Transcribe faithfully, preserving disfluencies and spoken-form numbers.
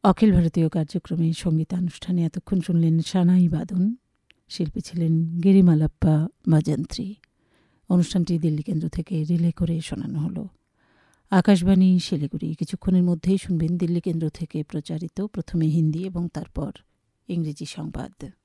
অখিল ভারতীয় কার্যক্রমে সঙ্গীতানুষ্ঠানে এতক্ষণ শুনলেন সানাই বাদন, শিল্পী ছিলেন গিরিমালাপ্পা ভজন্ত্রী। অনুষ্ঠানটি দিল্লি কেন্দ্র থেকে রিলে করে শোনানো হলো। আকাশবাণী শিলিগুড়ি। কিছুক্ষণের মধ্যেই শুনবেন দিল্লি কেন্দ্র থেকে প্রচারিত প্রথমে হিন্দি এবং তারপর ইংরেজি সংবাদ।